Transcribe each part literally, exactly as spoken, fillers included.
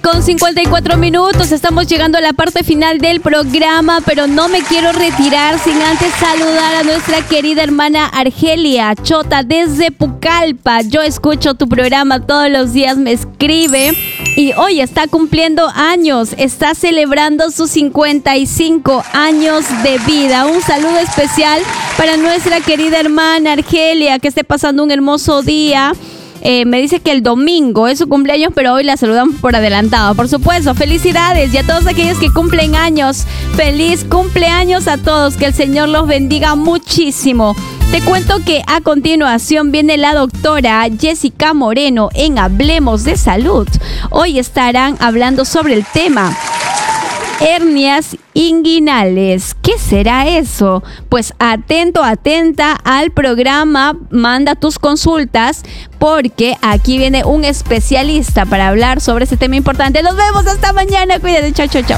Con cincuenta y cuatro minutos estamos llegando a la parte final del programa, pero no me quiero retirar sin antes saludar a nuestra querida hermana Argelia Chota desde Pucallpa. Yo escucho tu programa todos los días, me escribe y hoy está cumpliendo años, está celebrando sus cincuenta y cinco años de vida. Un saludo especial para nuestra querida hermana Argelia, que esté pasando un hermoso día. Eh, me dice que el domingo es su cumpleaños, pero hoy la saludamos por adelantado. Por supuesto, felicidades y a todos aquellos que cumplen años. Feliz cumpleaños a todos, que el Señor los bendiga muchísimo. Te cuento que a continuación viene la doctora Jessica Moreno en Hablemos de Salud. Hoy estarán hablando sobre el tema hernias inguinales. ¿Qué será eso? Pues atento, atenta al programa, manda tus consultas porque aquí viene un especialista para hablar sobre este tema importante. Nos vemos hasta mañana, cuídate, chao, chao, chao.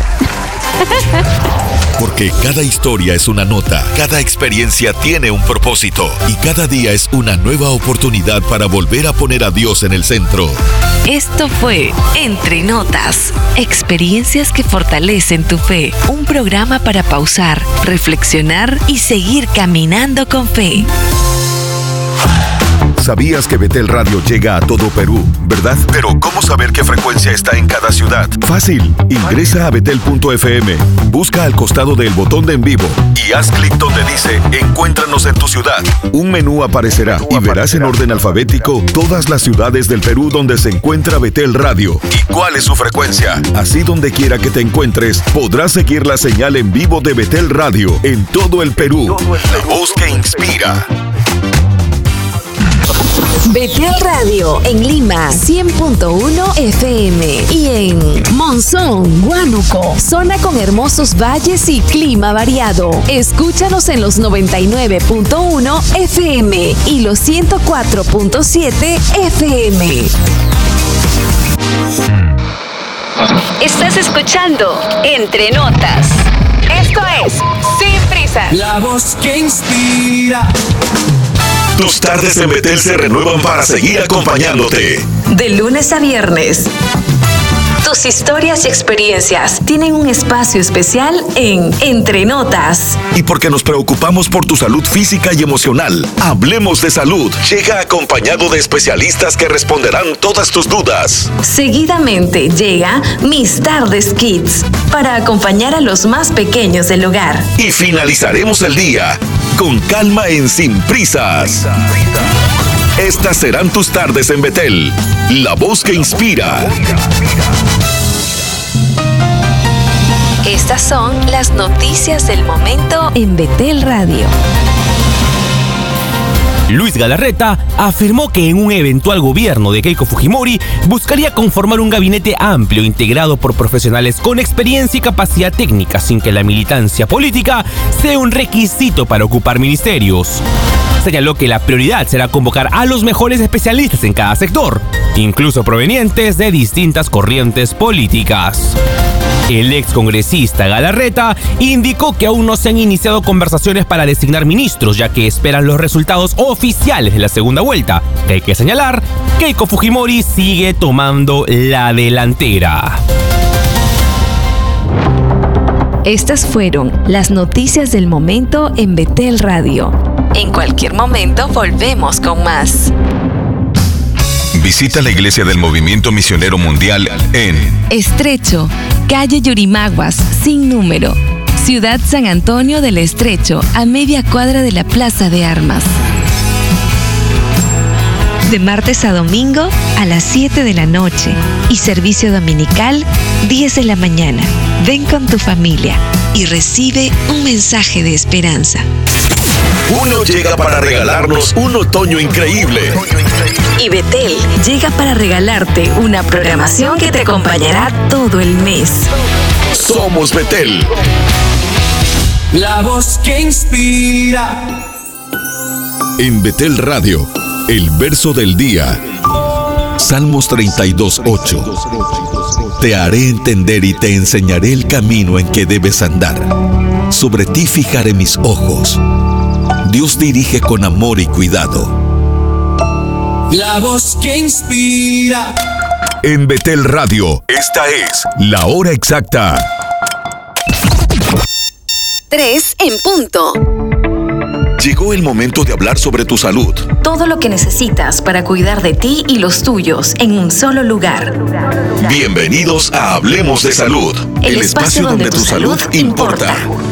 Porque cada historia es una nota, cada experiencia tiene un propósito y cada día es una nueva oportunidad para volver a poner a Dios en el centro. Esto fue Entre Notas, experiencias que fortalecen tu fe, un programa para pausar, reflexionar y seguir caminando con fe. ¿Sabías que Betel Radio llega a todo Perú, verdad? Pero ¿cómo saber qué frecuencia está en cada ciudad? Fácil, ingresa a betel punto efe eme, busca al costado del botón de en vivo y haz clic donde dice Encuéntranos en tu ciudad. Un menú aparecerá y verás en orden alfabético todas las ciudades del Perú donde se encuentra Betel Radio y cuál es su frecuencia. Así donde quiera que te encuentres, podrás seguir la señal en vivo de Betel Radio en todo el Perú. La voz que inspira. Betel Radio en Lima cien punto uno efe eme y en Monzón, Huánuco, zona con hermosos valles y clima variado. Escúchanos en los noventa y nueve punto uno efe eme y los ciento cuatro punto siete efe eme. Estás escuchando Entre Notas. Esto es Sin Prisas. La voz que inspira. Tus tardes en Betel se renuevan para seguir acompañándote. De lunes a viernes. Tus historias y experiencias tienen un espacio especial en Entre Notas. Y porque nos preocupamos por tu salud física y emocional, Hablemos de Salud llega acompañado de especialistas que responderán todas tus dudas. Seguidamente llega Mis Tardes Kids para acompañar a los más pequeños del hogar. Y finalizaremos el día con calma en Sin Prisas. Estas serán tus tardes en Betel, la voz que inspira. Estas son las noticias del momento en Betel Radio. Luis Galarreta afirmó que en un eventual gobierno de Keiko Fujimori buscaría conformar un gabinete amplio integrado por profesionales con experiencia y capacidad técnica sin que la militancia política sea un requisito para ocupar ministerios. Señaló que la prioridad será convocar a los mejores especialistas en cada sector, incluso provenientes de distintas corrientes políticas. El excongresista Galarreta indicó que aún no se han iniciado conversaciones para designar ministros, ya que esperan los resultados oficiales de la segunda vuelta. Que hay que señalar, Keiko Fujimori sigue tomando la delantera. Estas fueron las noticias del momento en Betel Radio. En cualquier momento volvemos con más. Visita la iglesia del Movimiento Misionero Mundial en Estrecho, calle Yurimaguas, sin número. Ciudad San Antonio del Estrecho, a media cuadra de la Plaza de Armas. De martes a domingo a las siete de la noche y servicio dominical diez de la mañana. Ven con tu familia y recibe un mensaje de esperanza. Uno llega para regalarnos un otoño increíble. Y Betel llega para regalarte una programación que te acompañará todo el mes. Somos Betel. La voz que inspira. En Betel Radio, el verso del día. Salmos treinta y dos, ocho. Te haré entender y te enseñaré el camino en que debes andar. Sobre ti fijaré mis ojos. Dios dirige con amor y cuidado. La voz que inspira. En Betel Radio, esta es la hora exacta. Tres en punto. Llegó el momento de hablar sobre tu salud. Todo lo que necesitas para cuidar de ti y los tuyos en un solo lugar. Bienvenidos a Hablemos de Salud, el, el espacio donde, donde tu salud importa. importa.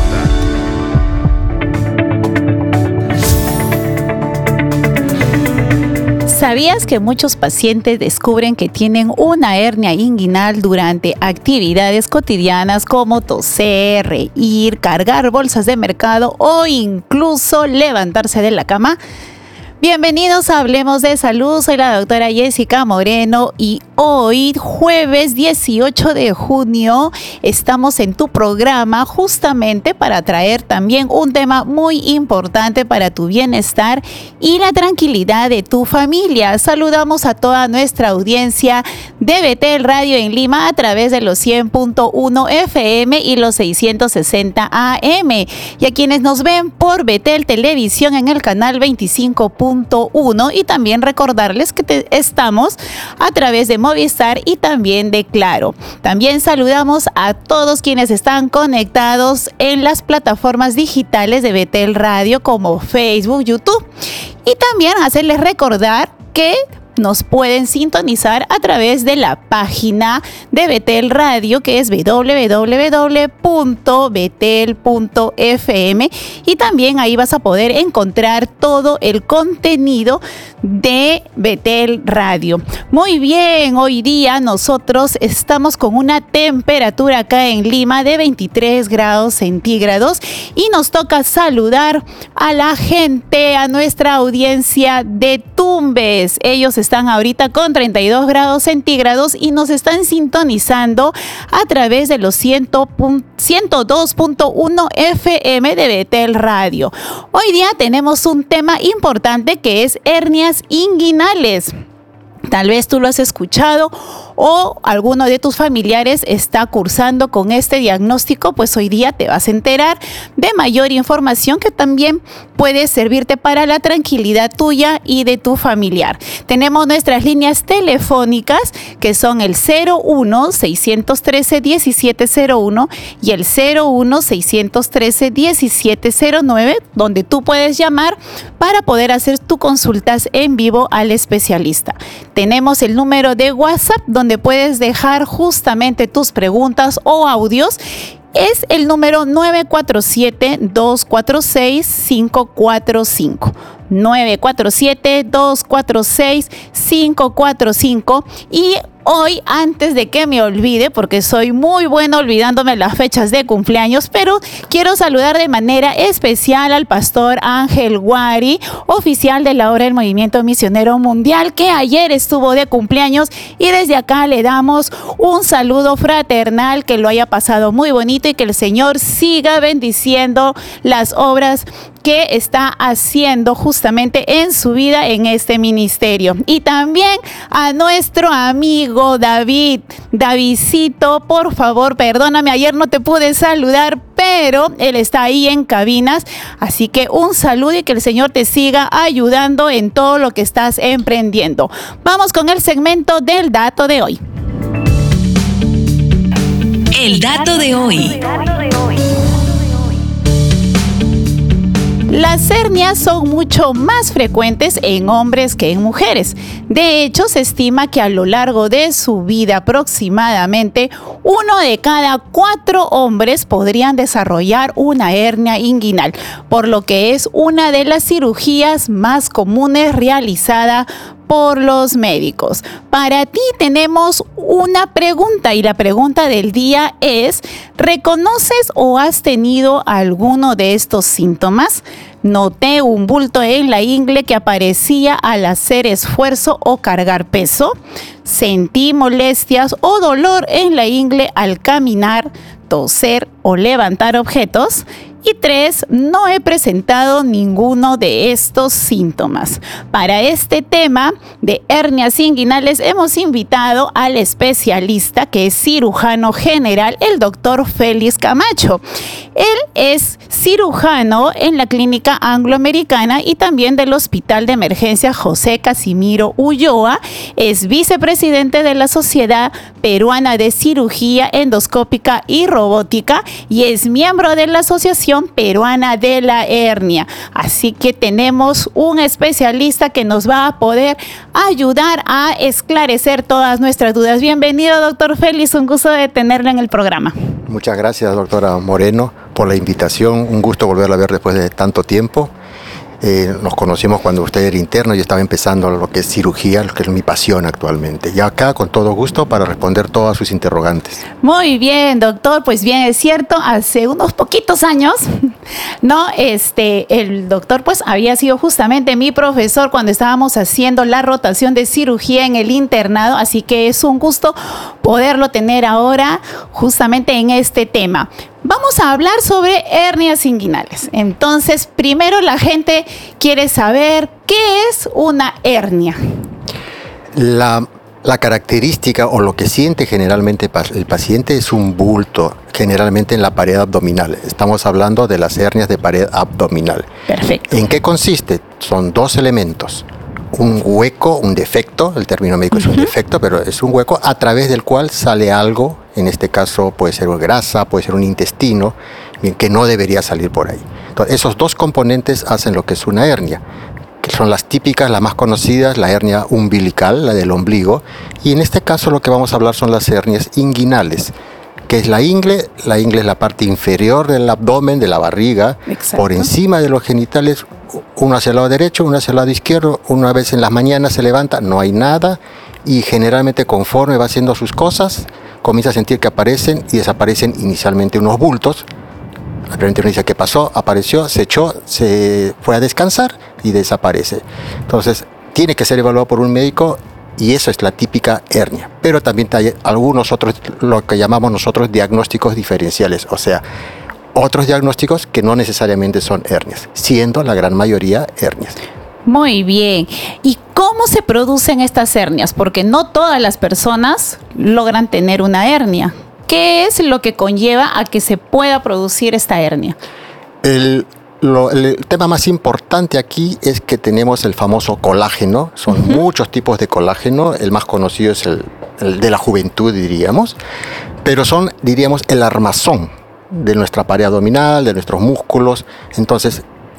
¿Sabías que muchos pacientes descubren que tienen una hernia inguinal durante actividades cotidianas como toser, reír, cargar bolsas de mercado o incluso levantarse de la cama? Bienvenidos a Hablemos de Salud, soy la doctora Jessica Moreno y hoy, jueves dieciocho de junio, estamos en tu programa justamente para traer también un tema muy importante para tu bienestar y la tranquilidad de tu familia. Saludamos a toda nuestra audiencia de Betel Radio en Lima a través de los cien punto uno F M y los seiscientos sesenta A M y a quienes nos ven por Betel Televisión en el canal veinticinco punto uno y también recordarles que te, estamos a través de Movistar y también de Claro. También saludamos a todos quienes están conectados en las plataformas digitales de Betel Radio como Facebook, YouTube y también hacerles recordar que nos pueden sintonizar a través de la página de Betel Radio, que es doble u doble u doble u punto betel punto f m, y también ahí vas a poder encontrar todo el contenido de Betel Radio. Muy bien, hoy día nosotros estamos con una temperatura acá en Lima de veintitrés grados centígrados y nos toca saludar a la gente, a nuestra audiencia de Tumbes. Ellos están ahorita con treinta y dos grados centígrados y nos están sintonizando a través de los ciento dos punto uno F M de Betel Radio. Hoy día tenemos un tema importante que es hernias inguinales. Tal vez tú lo has escuchado o alguno de tus familiares está cursando con este diagnóstico, pues hoy día te vas a enterar de mayor información que también puede servirte para la tranquilidad tuya y de tu familiar. Tenemos nuestras líneas telefónicas que son el cero uno, seiscientos trece, diecisiete cero uno y el cero uno, seiscientos trece, diecisiete cero nueve, donde tú puedes llamar para poder hacer tus consultas en vivo al especialista. Tenemos el número de WhatsApp donde puedes dejar justamente tus preguntas o audios. Es el número nueve cuatro siete, dos cuatro seis, cinco cuatro cinco. nueve cuatro siete, dos cuatro seis, cinco cuatro cinco. Y hoy, antes de que me olvide, porque soy muy buena olvidándome las fechas de cumpleaños, pero quiero saludar de manera especial al pastor Ángel Guari, oficial de la obra del Movimiento Misionero Mundial, que ayer estuvo de cumpleaños y desde acá le damos un saludo fraternal, que lo haya pasado muy bonito y que el Señor siga bendiciendo las obras que está haciendo justamente en su vida en este ministerio. Y también a nuestro amigo David, Davidcito, por favor, perdóname, ayer no te pude saludar, pero él está ahí en cabinas, así que un saludo y que el Señor te siga ayudando en todo lo que estás emprendiendo. Vamos con el segmento del dato de hoy. El dato de hoy. Las hernias son mucho más frecuentes en hombres que en mujeres. De hecho, se estima que a lo largo de su vida aproximadamente uno de cada cuatro hombres podrían desarrollar una hernia inguinal, por lo que es una de las cirugías más comunes realizada por los médicos. Para ti tenemos una pregunta y la pregunta del día es: ¿reconoces o has tenido alguno de estos síntomas? Noté un bulto en la ingle que aparecía al hacer esfuerzo o cargar peso. Sentí molestias o dolor en la ingle al caminar, toser o levantar objetos. Y tres, no he presentado ninguno de estos síntomas. Para este tema de hernias inguinales hemos invitado al especialista que es cirujano general, el doctor Félix Camacho. Él es cirujano en la Clínica Angloamericana y también del Hospital de Emergencia José Casimiro Ulloa. Es vicepresidente de la Sociedad Peruana de Cirugía Endoscópica y Robótica y es miembro de la Asociación Peruana de la Hernia. Así que tenemos un especialista que nos va a poder ayudar a esclarecer todas nuestras dudas. Bienvenido, doctor Félix, un gusto de tenerlo en el programa. Muchas gracias, doctora Moreno, por la invitación. Un gusto volverla a ver después de tanto tiempo. Eh, nos conocimos cuando usted era interno y estaba empezando lo que es cirugía, lo que es mi pasión actualmente. Y acá con todo gusto para responder todas sus interrogantes. Muy bien, doctor. Pues bien, es cierto, hace unos poquitos años, ¿no? Este, el doctor pues había sido justamente mi profesor cuando estábamos haciendo la rotación de cirugía en el internado, así que es un gusto poderlo tener ahora justamente en este tema. Vamos a hablar sobre hernias inguinales. Entonces, primero la gente quiere saber qué es una hernia. La, la característica o lo que siente generalmente el paciente es un bulto, generalmente en la pared abdominal. Estamos hablando de las hernias de pared abdominal. Perfecto. ¿En qué consiste? Son dos elementos. Un hueco, un defecto, el término médico es un defecto, pero es un hueco a través del cual sale algo, en este caso puede ser grasa, puede ser un intestino, que no debería salir por ahí. Entonces, esos dos componentes hacen lo que es una hernia, que son las típicas, las más conocidas, la hernia umbilical, la del ombligo, y en este caso lo que vamos a hablar son las hernias inguinales, que es la ingle. La ingle es la parte inferior del abdomen, de la barriga. Exacto. Por encima de los genitales, uno hacia el lado derecho, uno hacia el lado izquierdo, una vez en las mañanas se levanta, no hay nada, y generalmente conforme va haciendo sus cosas, comienza a sentir que aparecen y desaparecen inicialmente unos bultos. Realmente uno dice, ¿qué pasó? Apareció, se echó, se fue a descansar y desaparece. Entonces, tiene que ser evaluado por un médico. Y eso es la típica hernia. Pero también hay algunos otros, lo que llamamos nosotros diagnósticos diferenciales, o sea, otros diagnósticos que no necesariamente son hernias, siendo la gran mayoría hernias. Muy bien. ¿Y cómo se producen estas hernias? Porque no todas las personas logran tener una hernia. ¿Qué es lo que conlleva a que se pueda producir esta hernia? El... Lo, el tema más importante aquí es que tenemos el famoso colágeno. Son uh-huh. muchos tipos de colágeno. El más conocido es el, el de la juventud, diríamos. Pero son, diríamos, el armazón de nuestra pared abdominal, de nuestros músculos. Entonces,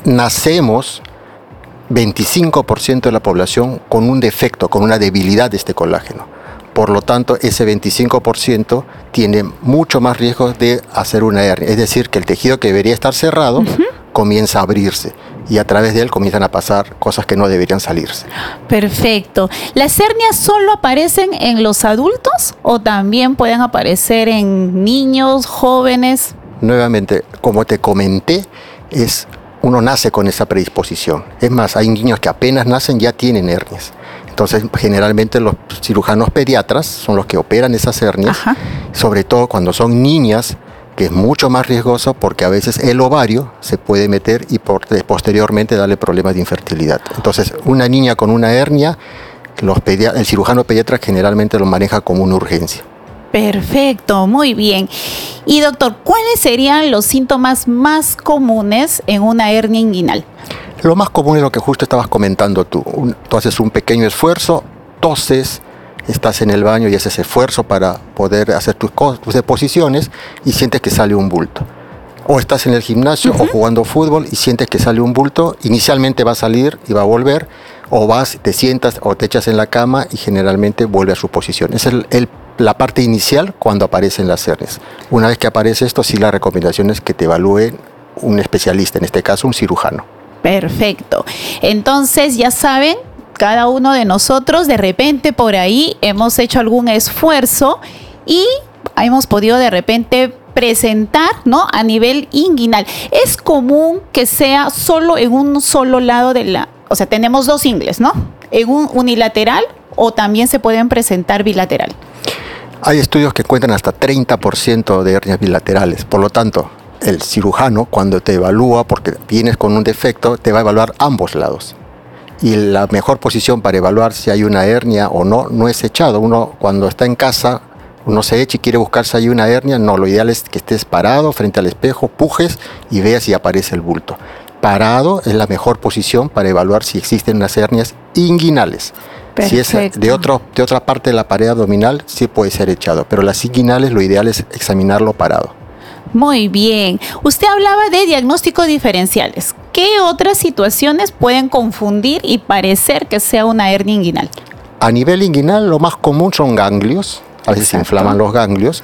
nacemos veinticinco por ciento de la población con un defecto, con una debilidad de este colágeno. Por lo tanto, ese veinticinco por ciento tiene mucho más riesgo de hacer una hernia. Es decir, que el tejido que debería estar cerrado uh-huh. comienza a abrirse y a través de él comienzan a pasar cosas que no deberían salirse. Perfecto. ¿Las hernias solo aparecen en los adultos o también pueden aparecer en niños, jóvenes? Nuevamente, como te comenté, es, uno nace con esa predisposición. Es más, hay niños que apenas nacen ya tienen hernias. Entonces, generalmente los cirujanos pediatras son los que operan esas hernias, Ajá. sobre todo cuando son niñas, que es mucho más riesgoso porque a veces el ovario se puede meter y por, posteriormente darle problemas de infertilidad. Entonces, una niña con una hernia, los pedia- el cirujano pediatra generalmente lo maneja como una urgencia. Perfecto, muy bien. Y doctor, ¿cuáles serían los síntomas más comunes en una hernia inguinal? Lo más común es lo que justo estabas comentando tú. Un, tú haces un pequeño esfuerzo, toses, estás en el baño y haces esfuerzo para poder hacer tus, tus deposiciones y sientes que sale un bulto. O estás en el gimnasio uh-huh. o jugando fútbol y sientes que sale un bulto, inicialmente va a salir y va a volver, o vas, te sientas o te echas en la cama y generalmente vuelve a su posición. Esa es el, el, la parte inicial cuando aparecen las hernias. Una vez que aparece esto, sí la recomendación es que te evalúe un especialista, en este caso un cirujano. Perfecto. Entonces, ya saben, cada uno de nosotros de repente por ahí hemos hecho algún esfuerzo y hemos podido de repente presentar, ¿no?, a nivel inguinal. Es común que sea solo en un solo lado de la... O sea, tenemos dos ingles, ¿no? En un unilateral o también se pueden presentar bilateral. Hay estudios que cuentan hasta treinta por ciento de hernias bilaterales. Por lo tanto, el cirujano, cuando te evalúa, porque vienes con un defecto, te va a evaluar ambos lados. Y la mejor posición para evaluar si hay una hernia o no, no es echado. Uno cuando está en casa, uno se echa y quiere buscar si hay una hernia. No, lo ideal es que estés parado frente al espejo, pujes y veas si aparece el bulto. Parado es la mejor posición para evaluar si existen unas hernias inguinales. Perfecto. Si es de, otro, de otra parte de la pared abdominal, sí puede ser echado, pero las inguinales lo ideal es examinarlo parado. Muy bien. Usted hablaba de diagnósticos diferenciales. ¿Qué otras situaciones pueden confundir y parecer que sea una hernia inguinal? A nivel inguinal, lo más común son ganglios. A veces se inflaman los ganglios.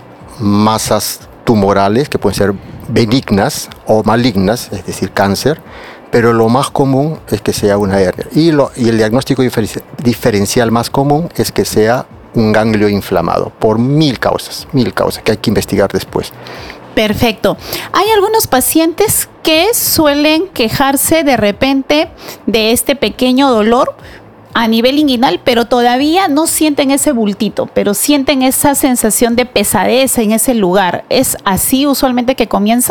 Masas tumorales, que pueden ser benignas o malignas, es decir, cáncer. Pero lo más común es que sea una hernia. Y, lo, y el diagnóstico diferencial, diferencial más común es que sea un ganglio inflamado, por mil causas, mil causas que hay que investigar después. Perfecto. Hay algunos pacientes que suelen quejarse de repente de este pequeño dolor a nivel inguinal, pero todavía no sienten ese bultito, pero sienten esa sensación de pesadez en ese lugar. ¿Es así usualmente que comienza?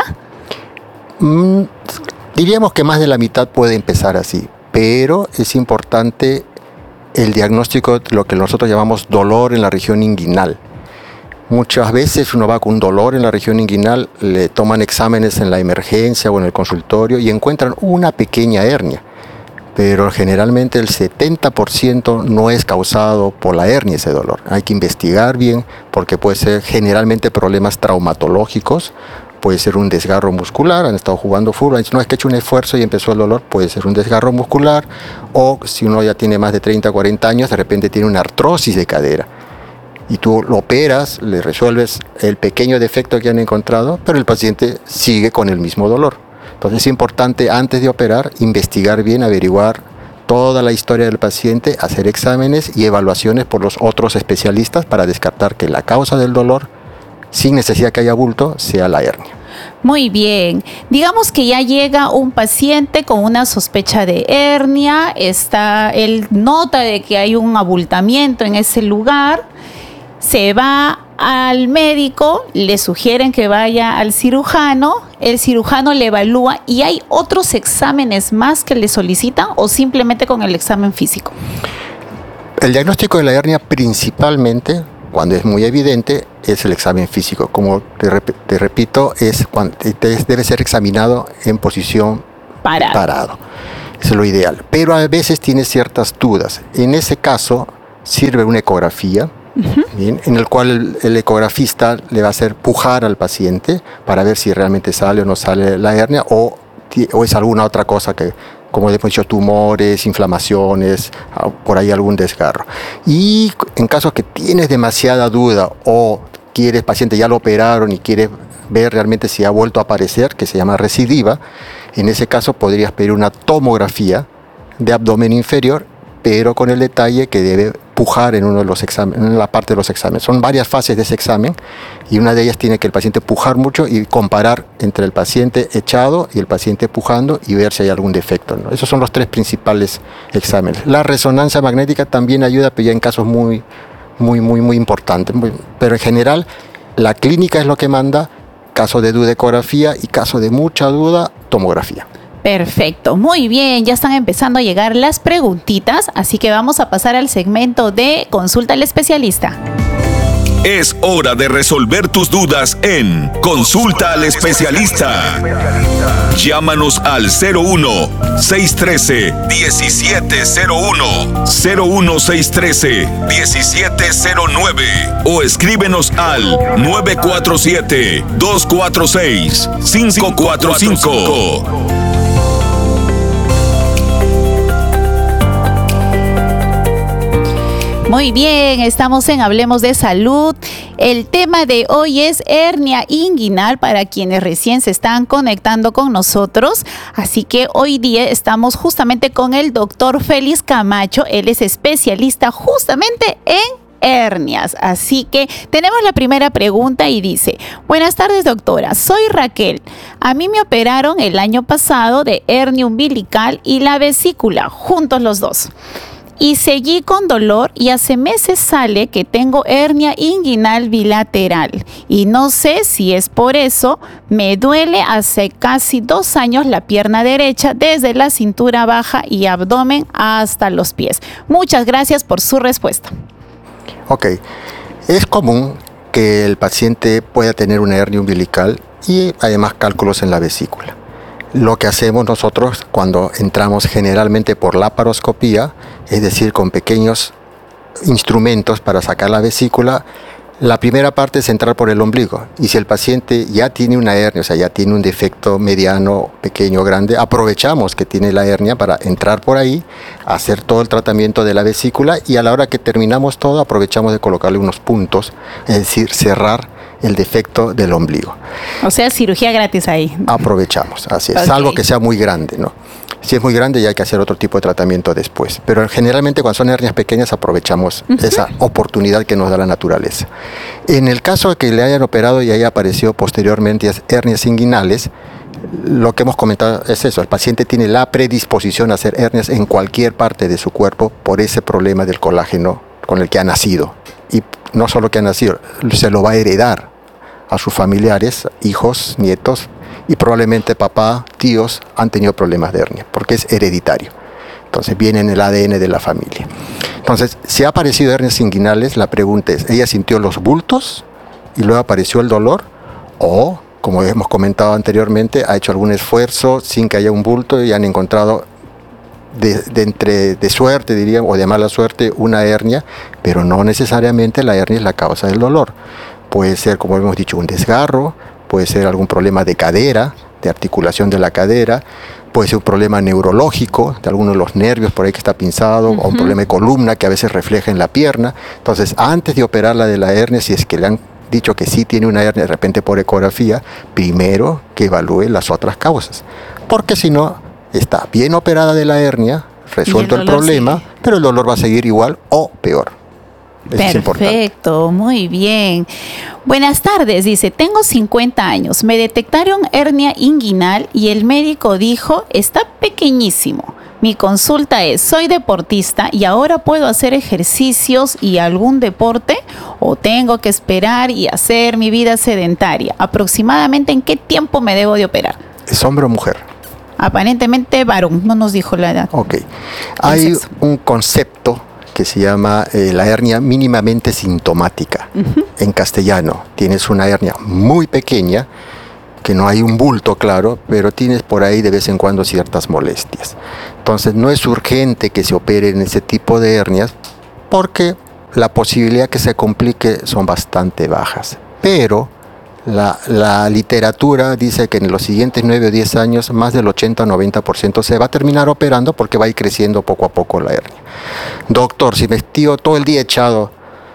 Mm, diríamos que más de la mitad puede empezar así, pero es importante el diagnóstico, lo que nosotros llamamos dolor en la región inguinal. Muchas veces uno va con un dolor en la región inguinal, le toman exámenes en la emergencia o en el consultorio y encuentran una pequeña hernia, pero generalmente el setenta por ciento no es causado por la hernia ese dolor. Hay que investigar bien porque puede ser generalmente problemas traumatológicos, puede ser un desgarro muscular, han estado jugando fútbol, no es que he hecho un esfuerzo y empezó el dolor, puede ser un desgarro muscular, o si uno ya tiene más de treinta, cuarenta años, de repente tiene una artrosis de cadera. Y tú lo operas, le resuelves el pequeño defecto que han encontrado, pero el paciente sigue con el mismo dolor. Entonces es importante antes de operar investigar bien, averiguar toda la historia del paciente, hacer exámenes y evaluaciones por los otros especialistas para descartar que la causa del dolor, sin necesidad que haya bulto, sea la hernia. Muy bien. Digamos que ya llega un paciente con una sospecha de hernia, está, él nota de que hay un abultamiento en ese lugar, se va al médico, le sugieren que vaya al cirujano, el cirujano le evalúa y hay otros exámenes más que le solicitan o simplemente con el examen físico. El diagnóstico de la hernia principalmente, cuando es muy evidente, es el examen físico. Como te, rep te repito, es cuando debe ser examinado en posición parado. parado. Eso es lo ideal. Pero a veces tiene ciertas dudas. En ese caso sirve una ecografía, uh-huh. bien, en el cual el, el ecografista le va a hacer pujar al paciente para ver si realmente sale o no sale la hernia o, o es alguna otra cosa que, como hemos dicho, tumores, inflamaciones, por ahí algún desgarro. Y en caso que tienes demasiada duda o quieres, paciente ya lo operaron y quieres ver realmente si ha vuelto a aparecer, que se llama recidiva, en ese caso podrías pedir una tomografía de abdomen inferior, pero con el detalle que debe pujar en uno de los exámenes, en la parte de los exámenes. Son varias fases de ese examen y una de ellas tiene que el paciente pujar mucho y comparar entre el paciente echado y el paciente pujando y ver si hay algún defecto, ¿no? Esos son los tres principales exámenes. La resonancia magnética también ayuda, pero ya en casos muy, muy, muy, muy importantes. Muy, pero en general, la clínica es lo que manda, caso de duda, ecografía y caso de mucha duda, tomografía. Perfecto, muy bien, ya están empezando a llegar las preguntitas, así que vamos a pasar al segmento de Consulta al Especialista. Es hora de resolver tus dudas en Consulta al Especialista. Llámanos al cero uno, seis uno tres, uno siete cero uno, cero uno seis uno tres, uno siete cero nueve o escríbenos al nueve cuatro siete, dos cuatro seis, cinco cuatro cinco. Muy bien, estamos en Hablemos de Salud. El tema de hoy es hernia inguinal para quienes recién se están conectando con nosotros. Así que hoy día estamos justamente con el doctor Félix Camacho. Él es especialista justamente en hernias. Así que tenemos la primera pregunta y dice: buenas tardes, doctora, soy Raquel. A mí me operaron el año pasado de hernia umbilical y la vesícula, juntos los dos. y seguí con dolor y hace meses sale que tengo hernia inguinal bilateral y no sé si es por eso, me duele hace casi dos años la pierna derecha desde la cintura baja y abdomen hasta los pies. Muchas gracias por su respuesta. Ok, es común que el paciente pueda tener una hernia umbilical y además cálculos en la vesícula. Lo que hacemos nosotros cuando entramos generalmente por laparoscopía, es decir, con pequeños instrumentos para sacar la vesícula, la primera parte es entrar por el ombligo. Y si el paciente ya tiene una hernia, o sea, ya tiene un defecto mediano, pequeño, grande, aprovechamos que tiene la hernia para entrar por ahí, hacer todo el tratamiento de la vesícula y a la hora que terminamos todo, aprovechamos de colocarle unos puntos, es decir, cerrar el defecto del ombligo. O sea, cirugía gratis ahí. Aprovechamos, así es. Okay. Salvo que sea muy grande, ¿no? Si es muy grande ya hay que hacer otro tipo de tratamiento después. Pero generalmente cuando son hernias pequeñas aprovechamos uh-huh. esa oportunidad que nos da la naturaleza. En el caso de que le hayan operado y haya aparecido posteriormente hernias inguinales, lo que hemos comentado es eso, el paciente tiene la predisposición a hacer hernias en cualquier parte de su cuerpo por ese problema del colágeno con el que ha nacido. Y no solo que ha nacido, se lo va a heredar a sus familiares, hijos, nietos, y probablemente papá, tíos han tenido problemas de hernia, porque es hereditario. Entonces viene en el A D N de la familia. Entonces, si ha aparecido hernias inguinales, la pregunta es, ¿ella sintió los bultos y luego apareció el dolor? O, como hemos comentado anteriormente, ha hecho algún esfuerzo sin que haya un bulto y han encontrado de, de, entre, de suerte, diríamos, o de mala suerte, una hernia, pero no necesariamente la hernia es la causa del dolor. Puede ser, como hemos dicho, un desgarro, puede ser algún problema de cadera, de articulación de la cadera, puede ser un problema neurológico, de alguno de los nervios por ahí que está pinzado, uh-huh. o un problema de columna que a veces refleja en la pierna. Entonces, antes de operarla de la hernia, si es que le han dicho que sí tiene una hernia de repente por ecografía, primero que evalúe las otras causas. Porque si no, está bien operada de la hernia, resuelto el, el problema, sigue. Pero el dolor va a seguir igual o peor. Eso Perfecto, muy bien. Buenas tardes, dice, tengo cincuenta años, me detectaron hernia inguinal y el médico dijo, está pequeñísimo. Mi consulta es, soy deportista y ahora puedo hacer ejercicios y algún deporte o tengo que esperar y hacer mi vida sedentaria. ¿Aproximadamente en qué tiempo me debo de operar? ¿Es hombre o mujer? Aparentemente varón, no nos dijo la edad. Ok, hay sexo. Un concepto que se llama eh, la hernia mínimamente sintomática. Uh-huh. En castellano, tienes una hernia muy pequeña, que no hay un bulto claro, pero tienes por ahí de vez en cuando ciertas molestias. Entonces no es urgente que se opere en ese tipo de hernias, porque la posibilidad que se complique son bastante bajas. Pero la, la literatura dice que en los siguientes nueve o diez años, más del ochenta o noventa por ciento se va a terminar operando porque va a ir creciendo poco a poco la hernia. Doctor, si me estío todo el día echado,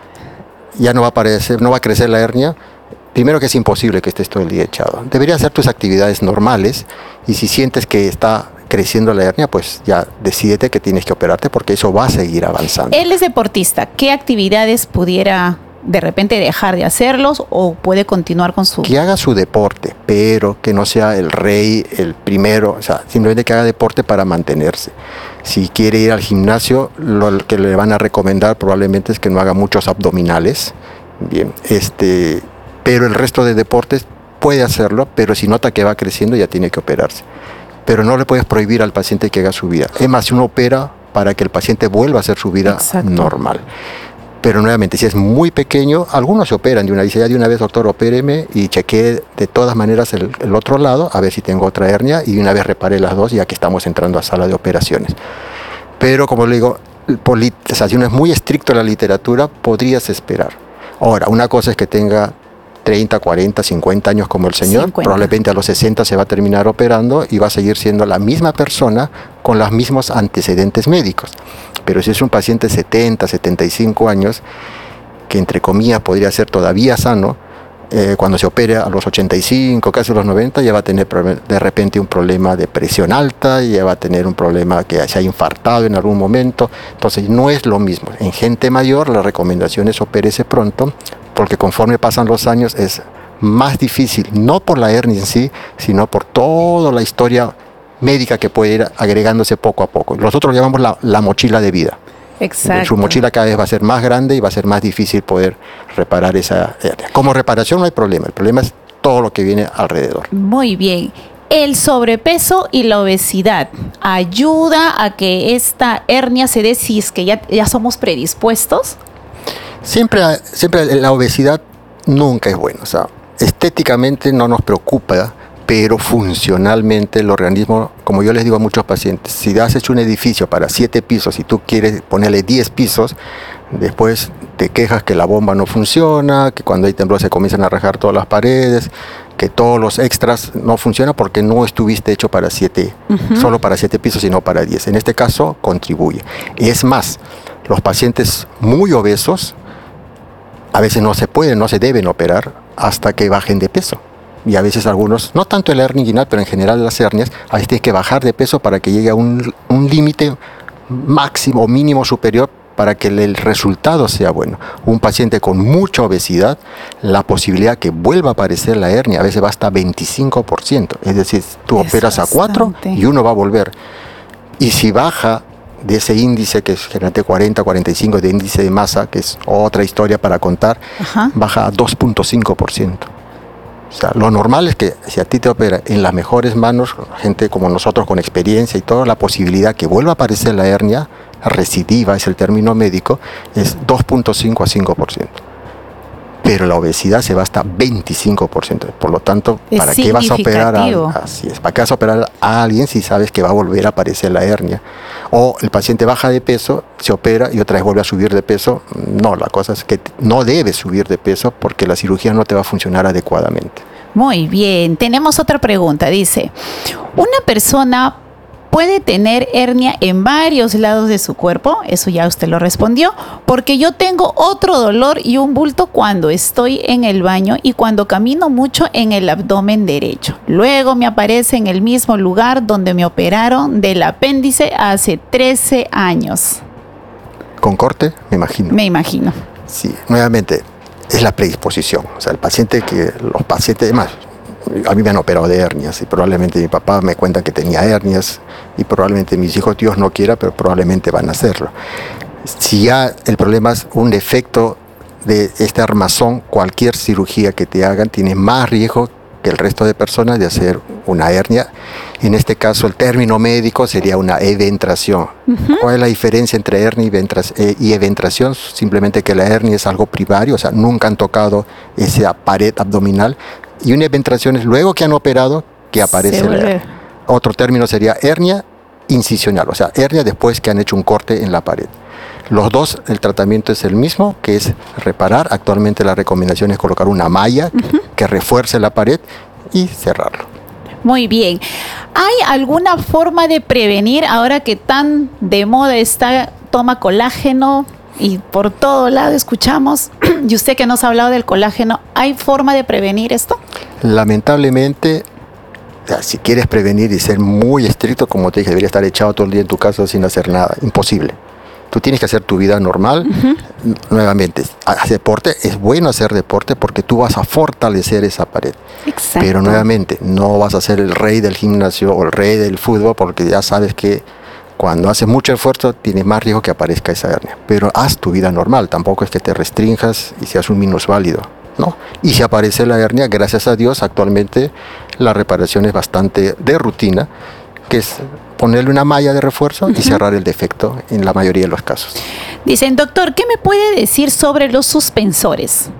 ya no va a aparecer, no va a crecer la hernia. Primero que es imposible que estés todo el día echado. Deberías hacer tus actividades normales y si sientes que está creciendo la hernia, pues ya decídete que tienes que operarte porque eso va a seguir avanzando. Él es deportista. ¿Qué actividades pudiera de repente dejar de hacerlos o puede continuar con su...? Que haga su deporte, pero que no sea el rey, el primero, o sea, simplemente que haga deporte para mantenerse. Si quiere ir al gimnasio, lo que le van a recomendar probablemente es que no haga muchos abdominales, bien, este, pero el resto de deportes puede hacerlo, pero si nota que va creciendo ya tiene que operarse. Pero no le puedes prohibir al paciente que haga su vida. Es más, si uno opera para que el paciente vuelva a hacer su vida Exacto. normal. Pero nuevamente, si es muy pequeño, algunos se operan de una vez. Ya de una vez, doctor, opéreme y chequeé de todas maneras el, el otro lado, a ver si tengo otra hernia, y de una vez reparé las dos, ya que estamos entrando a sala de operaciones. Pero, como le digo, polit, o sea, si uno es muy estricto en la literatura, podrías esperar. Ahora, una cosa es que tenga treinta, cuarenta, cincuenta años como el señor, cincuenta. Probablemente a los sesenta se va a terminar operando y va a seguir siendo la misma persona con los mismos antecedentes médicos. Pero si es un paciente de setenta, setenta y cinco años, que entre comillas podría ser todavía sano, eh, cuando se opere a los ochenta y cinco, casi a los noventa, ya va a tener de repente un problema de presión alta, ya va a tener un problema que se ha infartado en algún momento. Entonces no es lo mismo. En gente mayor la recomendación es opérese pronto, porque conforme pasan los años es más difícil, no por la hernia en sí, sino por toda la historia médica que puede ir agregándose poco a poco. Nosotros lo llamamos la, la mochila de vida. Exacto. Su mochila cada vez va a ser más grande y va a ser más difícil poder reparar esa hernia. Como reparación no hay problema, el problema es todo lo que viene alrededor. Muy bien. ¿El sobrepeso y la obesidad ayuda a que esta hernia se dé si es que ya, ya somos predispuestos? Siempre, siempre la obesidad nunca es buena. O sea, estéticamente no nos preocupa, pero funcionalmente el organismo, como yo les digo a muchos pacientes, si has hecho un edificio para siete pisos y tú quieres ponerle diez pisos, después te quejas que la bomba no funciona, que cuando hay temblor se comienzan a rajar todas las paredes, que todos los extras no funcionan porque no estuviste hecho para siete, uh-huh. solo para siete pisos, sino para diez. En este caso, contribuye. Es más, los pacientes muy obesos a veces no se pueden, no se deben operar hasta que bajen de peso. Y a veces algunos, no tanto la hernia inguinal, pero en general las hernias, a veces tienes que bajar de peso para que llegue a un, un límite máximo o mínimo superior para que el resultado sea bueno. Un paciente con mucha obesidad, la posibilidad que vuelva a aparecer la hernia a veces va hasta veinticinco por ciento. Es decir, tú es operas bastante. A cuatro y uno va a volver. Y si baja de ese índice, que es generalmente cuarenta, cuarenta y cinco de índice de masa, que es otra historia para contar, ajá, baja a dos punto cinco por ciento. O sea, lo normal es que si a ti te opera en las mejores manos, gente como nosotros con experiencia y toda la posibilidad que vuelva a aparecer la hernia recidiva, es el término médico, es dos punto cinco a cinco por ciento. Pero la obesidad se va hasta veinticinco por ciento. Por lo tanto, ¿para qué vas a operar a, así es, ¿para qué vas a operar a alguien si sabes que va a volver a aparecer la hernia? O el paciente baja de peso, se opera y otra vez vuelve a subir de peso. No, la cosa es que no debes subir de peso porque la cirugía no te va a funcionar adecuadamente. Muy bien, tenemos otra pregunta. Dice, ¿una persona puede tener hernia en varios lados de su cuerpo? Eso ya usted lo respondió. Porque yo tengo otro dolor y un bulto cuando estoy en el baño y cuando camino mucho en el abdomen derecho. Luego me aparece en el mismo lugar donde me operaron del apéndice hace trece años. ¿Con corte? Me imagino. Me imagino. Sí, nuevamente, es la predisposición. O sea, el paciente que, los pacientes, además, a mí me han operado de hernias y probablemente mi papá me cuenta que tenía hernias y probablemente mis hijos, Dios no quiera, pero probablemente van a hacerlo. Si ya el problema es un defecto de este armazón, cualquier cirugía que te hagan tiene más riesgo que el resto de personas de hacer una hernia. En este caso el término médico sería una eventración. Uh-huh. ¿Cuál es la diferencia entre hernia y, ventras, eh, y eventración? Simplemente que la hernia es algo primario, o sea, nunca han tocado esa pared abdominal. Y una eventración es luego que han operado que aparece la hernia. Otro término sería hernia incisional, o sea, hernia después que han hecho un corte en la pared. Los dos, el tratamiento es el mismo, que es reparar. Actualmente la recomendación es colocar una malla uh-huh. que refuerce la pared y cerrarlo. Muy bien. ¿Hay alguna forma de prevenir ahora que tan de moda está toma colágeno? Y por todo lado escuchamos, y usted que nos ha hablado del colágeno, ¿hay forma de prevenir esto? Lamentablemente, si quieres prevenir y ser muy estricto, como te dije, debería estar echado todo el día en tu casa sin hacer nada. Imposible. Tú tienes que hacer tu vida normal. Uh-huh. Nuevamente, hacer deporte, es bueno hacer deporte porque tú vas a fortalecer esa pared. Exacto. Pero nuevamente, no vas a ser el rey del gimnasio o el rey del fútbol porque ya sabes que cuando haces mucho esfuerzo, tienes más riesgo que aparezca esa hernia. Pero haz tu vida normal, tampoco es que te restrinjas y seas un minusválido, ¿no? Y si aparece la hernia, gracias a Dios, actualmente la reparación es bastante de rutina, que es ponerle una malla de refuerzo uh-huh. y cerrar el defecto en la mayoría de los casos. Dicen, doctor, ¿qué me puede decir sobre los suspensores?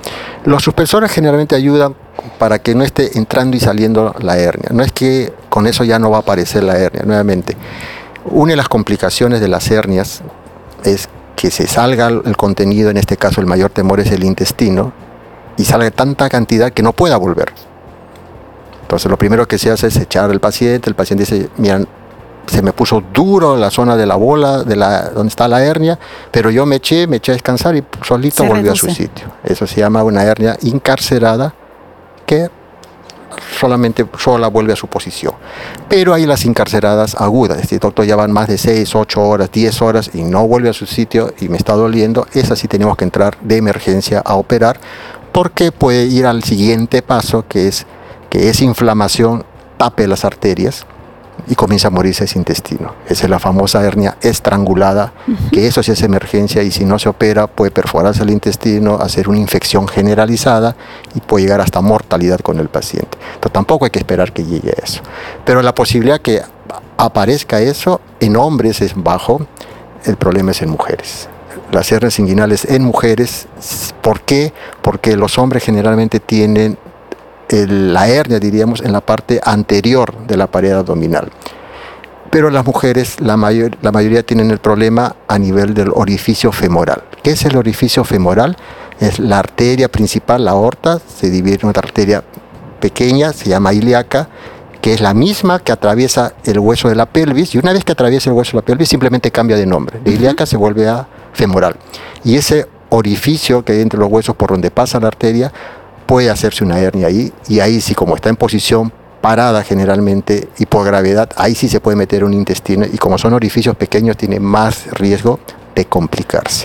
Los suspensores generalmente ayudan para que no esté entrando y saliendo la hernia. No es que con eso ya no va a aparecer la hernia, nuevamente. Una de las complicaciones de las hernias es que se salga el contenido, en este caso el mayor temor es el intestino, y salga tanta cantidad que no pueda volver. Entonces lo primero que se hace es echar al paciente, el paciente dice, mira, se me puso duro la zona de la bola, de la, donde está la hernia, pero yo me eché, me eché a descansar y solito se volvió reduce. A su sitio. Eso se llama una hernia encarcerada que solamente sola vuelve a su posición. Pero hay las encarceradas agudas, es decir, doctor, ya van más de seis, ocho horas, diez horas y no vuelve a su sitio y me está doliendo. Esas sí tenemos que entrar de emergencia a operar porque puede ir al siguiente paso, que es que esa inflamación tape las arterias y comienza a morirse ese intestino. Esa es la famosa hernia estrangulada, uh-huh. que eso sí es emergencia y si no se opera puede perforarse el intestino, hacer una infección generalizada y puede llegar hasta mortalidad con el paciente. Entonces tampoco hay que esperar que llegue a eso. Pero la posibilidad que aparezca eso en hombres es bajo, el problema es en mujeres. Las hernias inguinales en mujeres, ¿por qué? Porque los hombres generalmente tienen el, la hernia, diríamos, en la parte anterior de la pared abdominal. Pero las mujeres, la, mayor, la mayoría tienen el problema a nivel del orificio femoral. ¿Qué es el orificio femoral? Es la arteria principal, la aorta, se divide en otra arteria pequeña, se llama ilíaca, que es la misma que atraviesa el hueso de la pelvis, y una vez que atraviesa el hueso de la pelvis simplemente cambia de nombre. De ilíaca se vuelve a femoral. Y ese orificio que hay entre los huesos por donde pasa la arteria, puede hacerse una hernia ahí, y ahí sí, como está en posición parada generalmente y por gravedad, ahí sí se puede meter un intestino, y como son orificios pequeños tiene más riesgo de complicarse.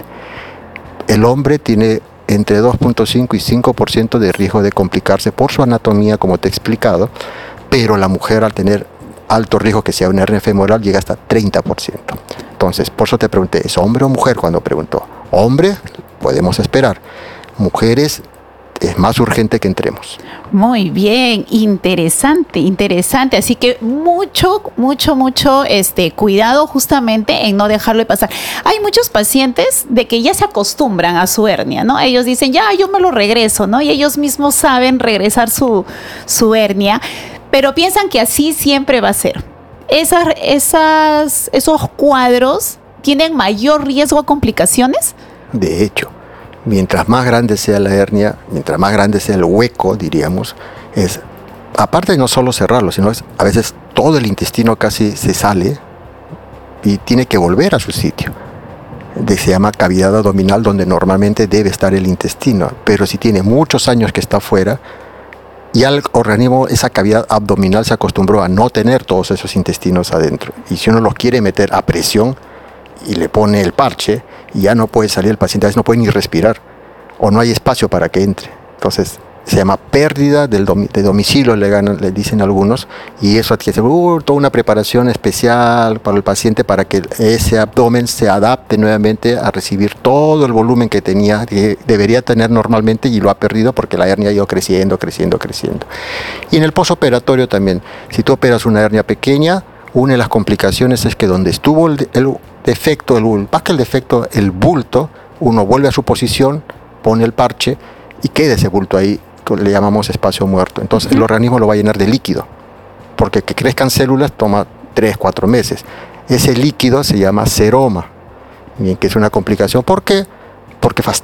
El hombre tiene entre dos punto cinco y cinco por ciento de riesgo de complicarse por su anatomía, como te he explicado, pero la mujer, al tener alto riesgo que sea una hernia femoral, llega hasta treinta por ciento. Entonces, por eso te pregunté, ¿es hombre o mujer? Cuando preguntó, hombre, podemos esperar. Mujeres, es más urgente que entremos. Muy bien, interesante, interesante. Así que mucho, mucho, mucho este, cuidado justamente en no dejarlo de pasar. Hay muchos pacientes de que ya se acostumbran a su hernia, ¿no? Ellos dicen, ya, yo me lo regreso, ¿no? Y ellos mismos saben regresar su, su hernia, pero piensan que así siempre va a ser. Esas, esas, esos cuadros tienen mayor riesgo a complicaciones. De hecho, mientras más grande sea la hernia, mientras más grande sea el hueco, diríamos, es, aparte de no solo cerrarlo, sino es, a veces todo el intestino casi se sale y tiene que volver a su sitio. De, se llama cavidad abdominal, donde normalmente debe estar el intestino, pero si tiene muchos años que está fuera, y al organismo, esa cavidad abdominal se acostumbró a no tener todos esos intestinos adentro. Y si uno los quiere meter a presión y le pone el parche, ya no puede salir el paciente, a veces no puede ni respirar, o no hay espacio para que entre. Entonces, se llama pérdida del domi- de domicilio, le, ganan, le dicen algunos, y eso adquiere uh, toda una preparación especial para el paciente para que ese abdomen se adapte nuevamente a recibir todo el volumen que tenía, que debería tener normalmente, y lo ha perdido porque la hernia ha ido creciendo, creciendo, creciendo. Y en el posoperatorio también, si tú operas una hernia pequeña, una de las complicaciones es que donde estuvo el, el defecto, el, más que el defecto, el bulto, uno vuelve a su posición, pone el parche y queda ese bulto ahí, que le llamamos espacio muerto. Entonces uh-huh. el organismo lo va a llenar de líquido, porque que crezcan células toma tres, cuatro meses. Ese líquido se llama seroma, bien, que es una complicación. ¿Por qué? Porque